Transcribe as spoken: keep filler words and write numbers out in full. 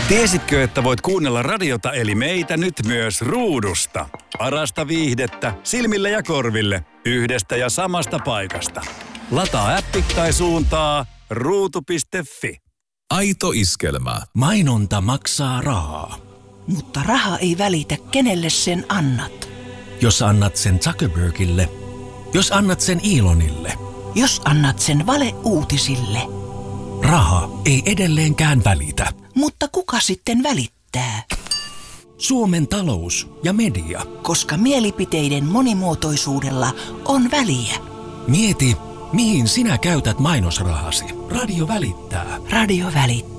Tiesitkö, että voit kuunnella radiota eli meitä nyt myös ruudusta? Parasta viihdettä silmille ja korville yhdestä ja samasta paikasta. Lataa appi tai suuntaa ruutu piste fi. Aito iskelmä. Mainonta maksaa rahaa. Mutta raha ei välitä, kenelle sen annat. Jos annat sen Zuckerbergille, jos annat sen Elonille, jos annat sen valeuutisille. Raha ei edelleenkään välitä. Mutta kuka sitten välittää? Suomen talous ja media. Koska mielipiteiden monimuotoisuudella on väliä. Mieti, mihin sinä käytät mainosrahasi. Radio välittää. Radio välittää.